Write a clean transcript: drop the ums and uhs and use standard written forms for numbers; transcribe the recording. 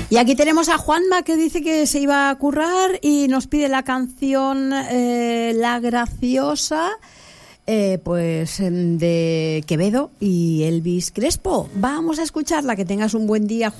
Y aquí tenemos a Juanma, que dice que se iba a currar y nos pide la canción La Graciosa, pues de Quevedo y Elvis Crespo. Vamos a escucharla, que tengas un buen día, Juan.